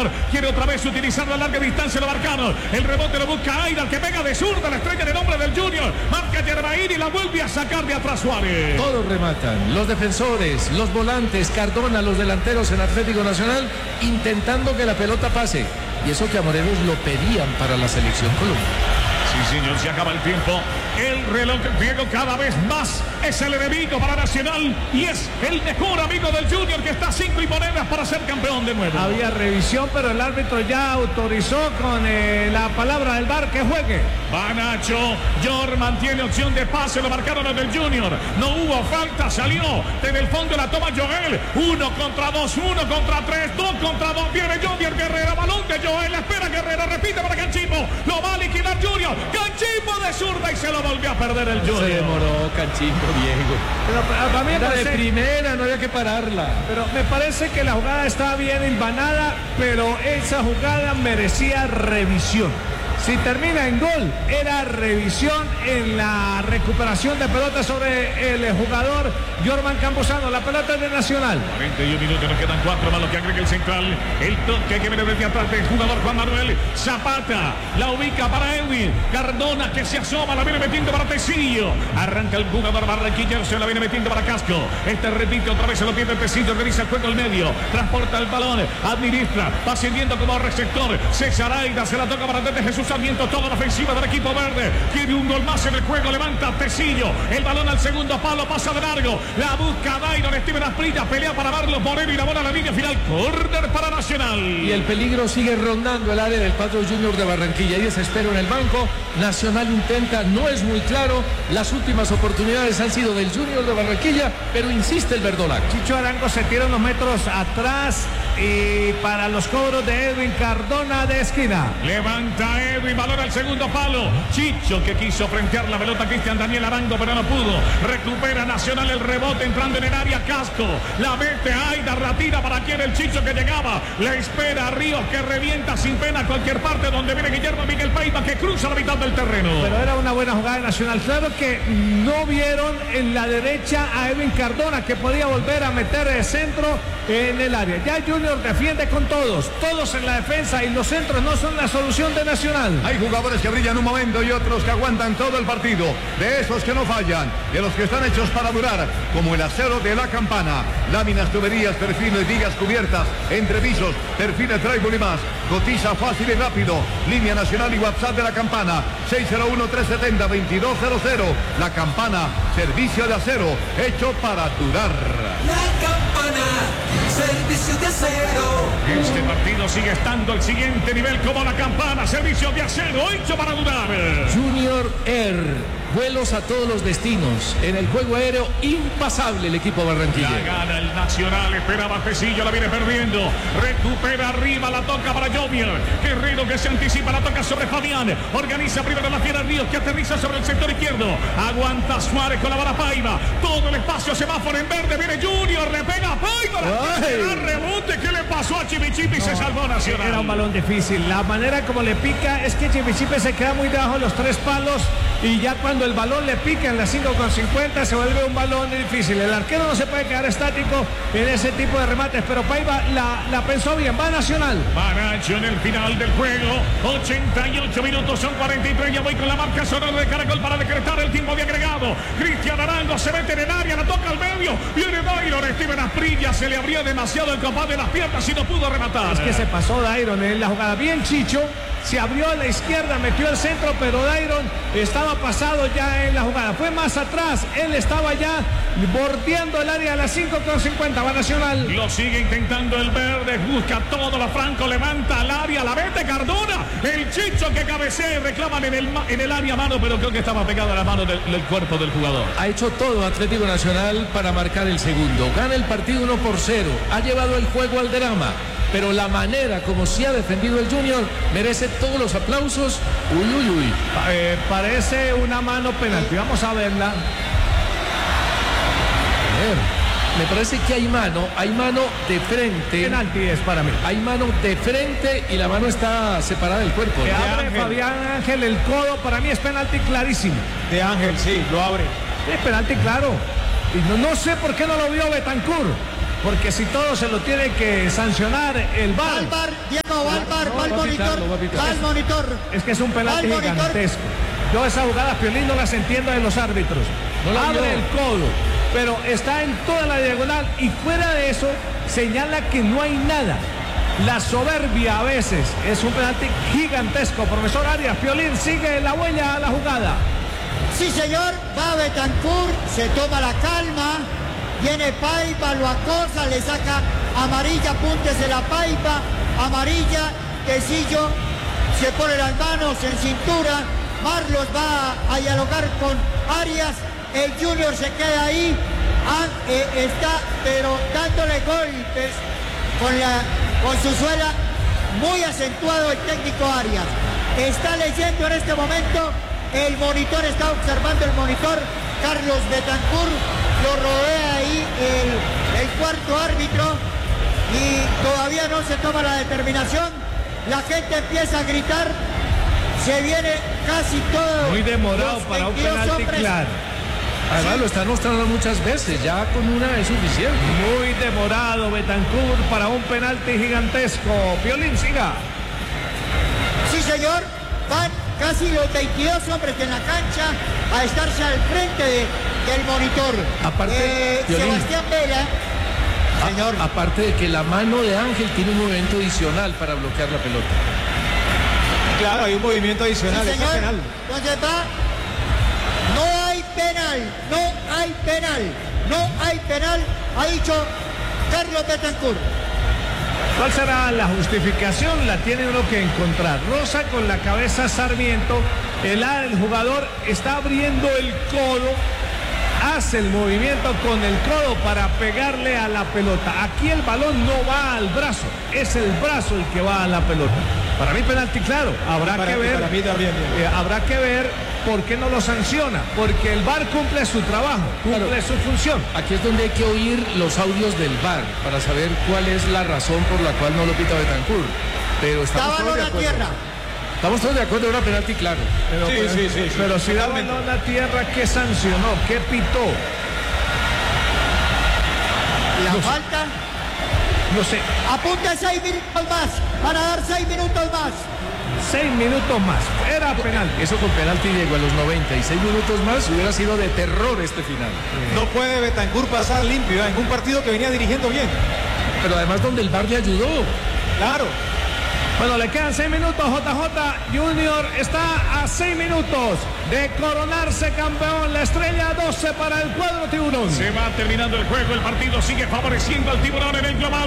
Junior. Quiere otra vez utilizar la larga distancia, lo marcaron. El rebote lo busca Aida, el que pega de zurda, la estrella de nombre del Junior. Marca Germain y la vuelve a sacar de atrás Suárez. Todos rematan, los defensores, los volantes, Cardona, los delanteros en Atlético Nacional, intentando que la pelota pase. Y eso que a Morelos lo pedían para la selección colombiana. Sí, señor, se acaba el tiempo. El reloj griego cada vez más es el enemigo para Nacional y es el mejor amigo del Junior, que está a 5 y monedas para ser campeón de nuevo. Había revisión, pero el árbitro ya autorizó con la palabra del VAR que juegue. Va Nacho, Jorman tiene opción de pase, lo marcaron en el Junior. No hubo falta, salió desde el fondo, la toma Joel. 1 contra 2, 1 contra 3, 2 contra 2. Viene Junior Guerrero, balón de Joel, espera Guerrero, repite para Canchipo. Lo va a liquidar Junior. Canchipo de zurda y se lo volvió a perder el Junior. Se demoró Canchipo, Diego. Pero para mí era parece, de primera, no había que pararla. Pero me parece que la jugada estaba bien hilvanada, pero esa jugada merecía revisión. Si termina en gol, era revisión en la recuperación de pelota sobre el jugador Jorman Campuzano. La pelota es de Nacional. 41 minutos, nos quedan 4 más lo que agrega el central. El toque que viene desde atrás del jugador Juan Manuel Zapata. La ubica para Edwin Cardona, que se asoma, la viene metiendo para Tecillo. Arranca el jugador barranquillero, se la viene metiendo para Casco. Este repite otra vez, se lo pierde Tecillo, revisa el juego al medio. Transporta el balón, administra, va ascendiendo como receptor. César Aida se la toca para desde Jesús Sarmiento, toda la ofensiva del equipo verde. Quiere un gol más en el juego, levanta Tecillo. El balón al segundo palo, pasa de largo. La busca Dairon, Steven Asprilla, pelea para Marlos Moreno y la bola a la línea final. Córner para Nacional. Y el peligro sigue rondando el área del Patrón Junior de Barranquilla. Hay desespero en el banco. Nacional intenta, no es muy claro. Las últimas oportunidades han sido del Junior de Barranquilla, pero insiste el verdolago. Chicho Arango se tira unos metros atrás y para los cobros de Edwin Cardona de esquina. Levanta Edwin, balón al segundo palo. Chicho, que quiso frentear la pelota Cristian Daniel Arango, pero no pudo. Recupera Nacional el rebote entrando en el área. Casco la mete Aida, ratira para quien el Chicho que llegaba. La espera Ríos, que revienta sin pena a cualquier parte donde viene Guillermo Miguel Paiva, que cruza la mitad del terreno. Pero era una buena jugada de Nacional. Claro que no vieron en la derecha a Edwin Cardona, que podía volver a meter el centro en el área. Ya Junior defiende con todos en la defensa, y los centros no son la solución de Nacional. Hay jugadores que brillan un momento y otros que aguantan todo el partido. De esos que no fallan, de los que están hechos para durar, como el acero de la Campana. Láminas, tuberías, perfiles, vigas cubiertas, entrepisos, perfiles, trébol y más. Cotiza fácil y rápido. Línea nacional y WhatsApp de la Campana. 601-370-2200. La Campana, servicio de acero, hecho para durar. La Campana, servicio de acero. Este partido sigue estando al siguiente nivel como la Campana, servicio de acero, hecho para durar. Junior Air, vuelos a todos los destinos. En el juego aéreo, impasable el equipo barranquillero. La gana el Nacional, espera Bajecillo, la viene perdiendo. Recupera arriba, la toca para Jovier. Guerrero que se anticipa, la toca sobre Fabián. Organiza primero la fiera Ríos, que aterriza sobre el sector izquierdo. Aguanta Suárez con la bala Paiva. Todo el espacio, semáforo en verde. Viene Junior, le pega a Paiva. La rebote, ¿qué le pasó a Chimichipi? Se salvó Nacional. Era un balón difícil. La manera como le pica es que Chimichipi se queda muy debajo de los 3 palos, y ya cuando el balón le pica en la 5,50 se vuelve un balón difícil. El arquero no se puede quedar estático en ese tipo de remates, pero Paiva la pensó bien. Va Nacional. Va Nacho en el final del juego. 88 minutos, son 43. Ya voy con la marca sonora de Caracol para decretar el tiempo de agregado. Cristian Arango se mete en el área, la toca al medio. Viene Dairon, Steven Asprilla, se le abría demasiado el capaz de las piernas y no pudo rematar. Es que se pasó Dairon en la jugada. Bien Chicho, se abrió a la izquierda, metió el centro, pero Dairon estaba pasado ya en la jugada. Fue más atrás, él estaba ya bordeando el área a las 5,50. Va Nacional. Lo sigue intentando el verde, busca todo, la Franco levanta al área, la mete Cardona. El Chicho que cabecea y reclaman en el área mano, pero creo que estaba pegada a la mano del cuerpo del jugador. Ha hecho todo Atlético Nacional para marcar el segundo. Gana el partido 1-0. Ha llevado el juego al drama. Pero la manera como se ha defendido el Junior merece todos los aplausos. Uy. Parece una mano penalti. Vamos a verla. A ver, me parece que hay mano de frente. Penalti es para mí. Hay mano de frente y la mano está separada del cuerpo. Que abre Fabián Ángel el codo. Para mí es penalti clarísimo. De Ángel, sí, lo abre. Es penalti claro. Y no sé por qué no lo vio Betancur. Porque si todo se lo tiene que sancionar el VAR. Diego. monitor. Es que es un penalti Al monitor. gigantesco. Yo esas jugadas, Piolín, no las entiendo de los árbitros. No la Abre vio. el codo, pero está en toda la diagonal y fuera de eso señala que no hay nada. La soberbia a veces es un penalti gigantesco. Profesor Arias, Piolín sigue la huella a la jugada. Sí, señor, va Betancourt, se toma la calma, viene Paiva, lo acosa, le saca amarilla, apúntese la Paiva, amarilla, Tecillo, se pone las manos en cintura, Marlos va a dialogar con Arias, el Junior se queda ahí, está pero dándole golpes con su suela, muy acentuado el técnico Arias. Está leyendo en este momento el monitor, está observando el monitor, Carlos Betancourt, lo rodea ahí el cuarto árbitro y todavía no se toma la determinación. La gente empieza a gritar, se viene casi todo. Muy demorado para un penalti claro. Además lo están mostrando muchas veces, ya con una es suficiente. Muy demorado Betancourt para un penalti gigantesco. Piolín, siga. Sí, señor, van casi los 22 hombres en la cancha a estarse al frente del monitor. Aparte, Piolín, Sebastián Vera, señor. Aparte de que la mano de Ángel tiene un movimiento adicional para bloquear la pelota. Claro, hay un movimiento adicional. Sí, Es señor. penal. Entonces va. No hay penal, ha dicho Carlos Betancourt. ¿Cuál será la justificación? La tiene uno que encontrar. Rosa con la cabeza Sarmiento, el jugador está abriendo el codo, hace el movimiento con el codo para pegarle a la pelota. Aquí el balón no va al brazo, es el brazo el que va a la pelota. Para mí penalti claro, habrá que ver. Para mí también. Habrá que ver por qué no lo sanciona, porque el VAR cumple su trabajo, cumple su función. Aquí es donde hay que oír los audios del VAR para saber cuál es la razón por la cual no lo pita Betancourt. Pero estamos todos de acuerdo. Tierra. Estamos todos de acuerdo, era penalti claro. Pero si da balón a tierra, ¿qué sancionó? ¿Qué pitó? La falta. No sé, Apunta 6 minutos más, para dar 6 minutos más. 6 minutos más. Era penalti. Eso con penalti llegó a los 96 minutos más, hubiera sido de terror este final. No puede Betancourt pasar limpio en un partido que venía dirigiendo bien. Pero además donde el VAR le ayudó. Claro. Bueno, le quedan 6 minutos. JJ Junior está a 6 minutos de coronarse campeón. La estrella 12 para el cuadro tiburón. Se va terminando el juego, el partido sigue favoreciendo al tiburón en el global.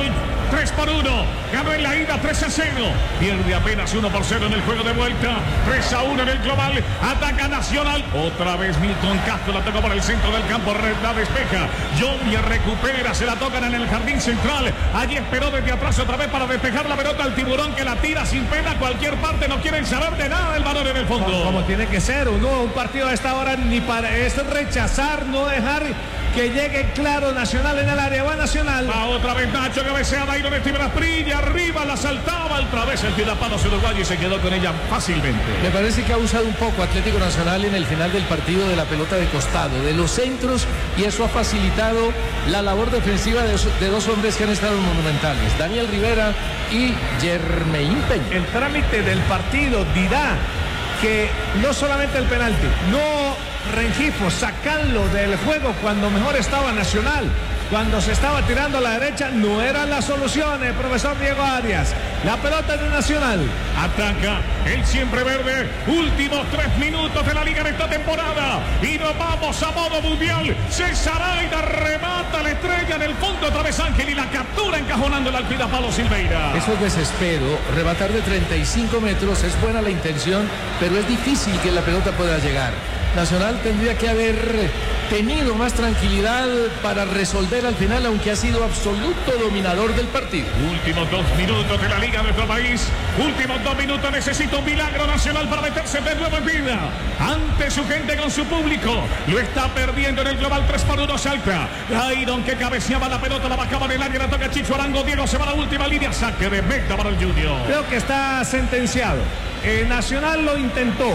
3-1, ganó en la ida 3-0, pierde apenas 1-0 en el juego de vuelta, 3-1 en el global, ataca Nacional, otra vez Milton Castro la toca por el centro del campo, la despeja, Johnny recupera, se la tocan en el jardín central, allí esperó desde atrás otra vez para despejar la pelota al tiburón que la tira sin pena a cualquier parte, no quieren saber de nada del valor en el fondo. Como tiene que ser, un partido a esta hora ni para es rechazar, no dejar que llegue claro Nacional en el área, va Nacional. Va otra vez Nacho, cabecea Dairon Esteban Asprilla, arriba la saltaba, otra vez el Tirapalos uruguayo y se quedó con ella fácilmente. Me parece que ha usado un poco Atlético Nacional en el final del partido de la pelota de costado, de los centros, y eso ha facilitado la labor defensiva de dos hombres que han estado monumentales, Daniel Rivera y Germain Peña. El trámite del partido dirá que no solamente el penalti, no Rengifo, sacarlo del juego cuando mejor estaba Nacional, cuando se estaba tirando a la derecha, no eran las soluciones, profesor Diego Arias. La pelota de Nacional. Ataca el siempre verde, últimos 3 minutos de la liga en esta temporada y nos vamos a modo mundial. César Aida remata la estrella en el fondo, otra vez Ángel y la captura encajonándola al Pidapalo Silveira. Eso es desespero, rematar de 35 metros, es buena la intención, pero es difícil que la pelota pueda llegar. Nacional tendría que haber tenido más tranquilidad para resolver al final, aunque ha sido absoluto dominador del partido. Últimos 2 minutos de la liga de nuestro país. Últimos 2 minutos, necesita un milagro Nacional para meterse de nuevo en vida. Ante su gente, con su público. Lo está perdiendo en el global 3-1, salta. Dairon que cabeceaba la pelota, la bajaba en el área, la toca Chicho Arango. Diego se va a la última línea, saque de meta para el Junior. Creo que está sentenciado. Nacional lo intentó.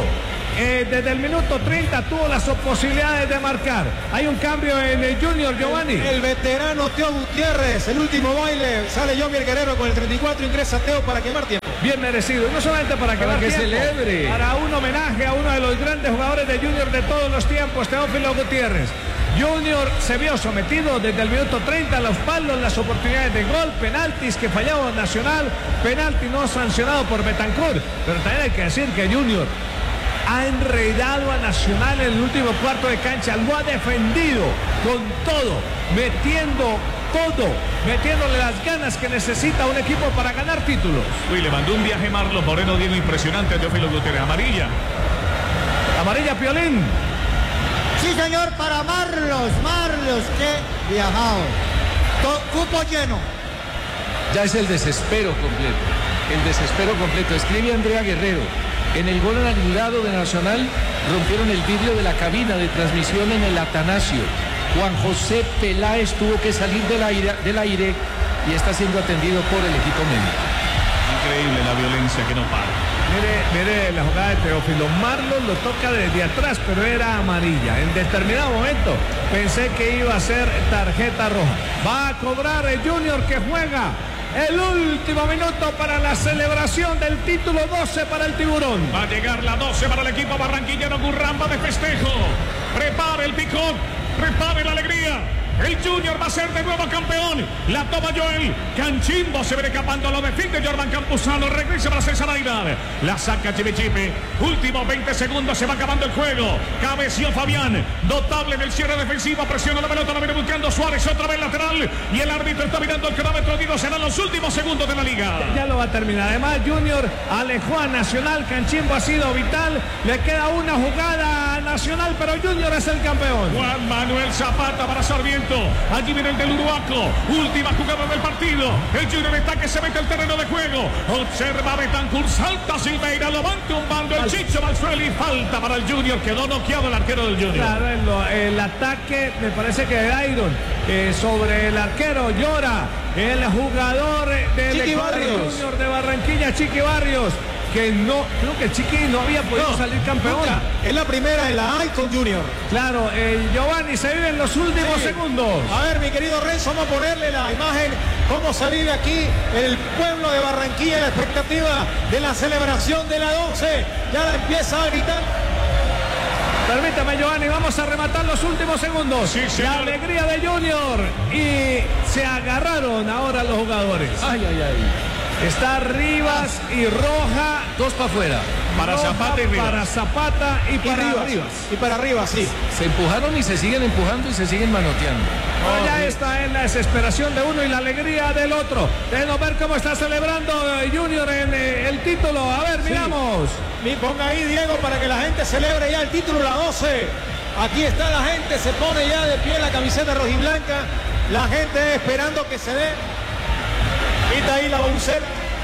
desde el minuto 30 tuvo las posibilidades de marcar. Hay un cambio en el Junior, Giovanni. El veterano Teo Gutiérrez, el último baile, sale Yomier Guerrero con el 34, ingresa Teo para quemar tiempo. Bien merecido, no solamente para quemar que tiempo, celebre. para un homenaje a uno de los grandes jugadores de Junior de todos los tiempos, Teófilo Gutiérrez. Junior se vio sometido desde el minuto 30 a los palos, las oportunidades de gol, penaltis que fallaba Nacional, penalti no sancionado por Betancur, pero también hay que decir que Junior ha enredado a Nacional en el último cuarto de cancha, lo ha defendido con todo, metiéndole las ganas que necesita un equipo para ganar títulos. Uy, le mandó un viaje Marlos Moreno, Diego, impresionante a Teófilo Gutiérrez. Amarilla Piolín. Sí, señor, para Marlos, que viajado. Cupo lleno. Ya es el desespero completo. Escribe Andrea Guerrero. En el gol anulado de Nacional rompieron el vidrio de la cabina de transmisión en el Atanasio. Juan José Peláez tuvo que salir del aire y está siendo atendido por el equipo médico. Increíble la violencia que no para. Mire la jugada de Teófilo. Marlon lo toca desde atrás, pero era amarilla. En determinado momento pensé que iba a ser tarjeta roja. Va a cobrar el Junior, que juega el último minuto para la celebración del título. 12 para el Tiburón. Va a llegar la 12 para el equipo barranquillero. Gurramba de festejo. Prepare el picón, prepare la alegría. El Junior va a ser de nuevo campeón. La toma Joel. Canchimbo se viene escapando. Lo defiende Jordan Campuzano. Regresa para César Aidar. La saca Chipe. Últimos 20 segundos. Se va acabando el juego. Cabeció Fabián. Notable en el cierre defensivo. Presiona la pelota. La viene buscando Suárez. Otra vez lateral. Y el árbitro está mirando el cronómetro. Digo, serán los últimos segundos de la liga. Ya lo va a terminar. Además, Junior alejó a Nacional. Canchimbo ha sido vital. Le queda una jugada a Nacional, pero Junior es el campeón. Juan Manuel Zapata para Sarmiento. Allí viene el del Uruguaco. Última jugada del partido. El Junior está que se mete al terreno de juego. Observa Betancur. Salta Silveira. Lo va tumbando el Chicho Valsueli. Falta para el Junior. Quedó noqueado el arquero del Junior. Claro, el ataque me parece que de Iron sobre el arquero llora el jugador del Junior de Barranquilla, Chiqui Barrios. Que no, creo que Chiqui no había podido salir campeón. Nunca. Es la primera en la Icon Junior. Claro, Giovanni, se vive en los últimos segundos. A ver, mi querido Renzo, vamos a ponerle la imagen, cómo se vive aquí en el pueblo de Barranquilla, la expectativa de la celebración de la 12. Ya la empieza a gritar. Permítame, Giovanni, vamos a rematar los últimos segundos. Sí, la alegría de Junior. Y se agarraron ahora los jugadores. Ay. Está Rivas y Roja. Dos para afuera. Para Roja Zapata y Rivas. Para Zapata y para Rivas. Y para Rivas, sí. Se empujaron y se siguen empujando y se siguen manoteando. Ya está en la desesperación de uno y la alegría del otro. Déjenos ver cómo está celebrando Junior en el título. A ver, miramos. Ponga ahí, Diego, para que la gente celebre ya el título, la 12. Aquí está la gente, se pone ya de pie la camiseta rojiblanca. La gente esperando que se dé. Quita ahí la boncera.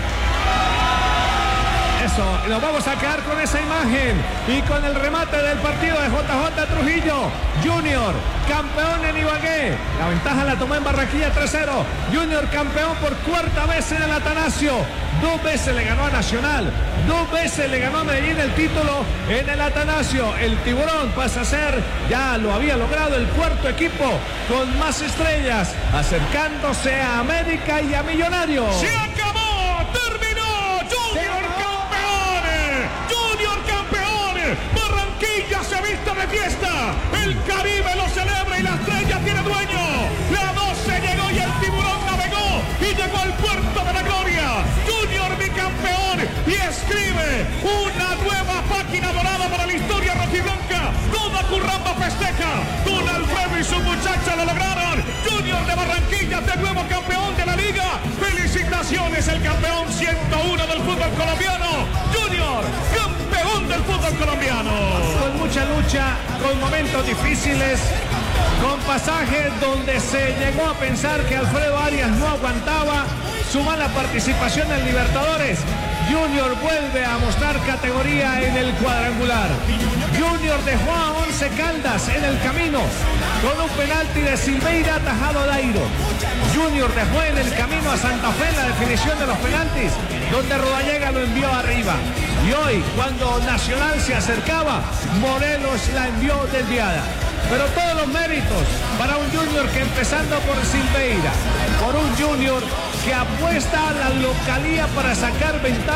Eso, nos vamos a quedar con esa imagen y con el remate del partido de JJ Trujillo. Junior, campeón en Ibagué. La ventaja la tomó en Barranquilla 3-0. Junior campeón por cuarta vez en el Atanasio. 2 veces le ganó a Nacional. 2 veces le ganó a Medellín el título en el Atanasio. El Tiburón pasa a ser, ya lo había logrado, el cuarto equipo con más estrellas, acercándose a América y a Millonarios. ¡Se acabó! ¡Terminó! ¡Junior campeón! ¡Junior campeón! ¡Barranquilla se viste de fiesta! ¡El Caribe lo celebra y la estrella tiene dueño! ¡La 12 llegó y el Tiburón navegó y llegó al puerto de la gloria! ¡Junior bicampeón! Y escribe una nueva página dorada para la historia rojiblanca. Toda Curramba festeja. Don Alfredo y su muchacha lo lograron. Junior de Barranquilla de nuevo campeón de la liga. Felicitaciones, el campeón 101 del fútbol colombiano. Junior, campeón del fútbol colombiano. Con mucha lucha, con momentos difíciles, con pasajes donde se llegó a pensar que Alfredo Arias no aguantaba su mala participación en Libertadores. Junior vuelve a mostrar categoría en el cuadrangular. Junior dejó a Once Caldas en el camino con un penalti de Silveira atajado a Dairo. Junior dejó en el camino a Santa Fe en la definición de los penaltis, donde Rodallega lo envió arriba. Y hoy, cuando Nacional se acercaba, Morelos la envió desviada. Pero todos los méritos para un Junior que, empezando por Silveira, por un Junior que apuesta a la localía para sacar ventaja.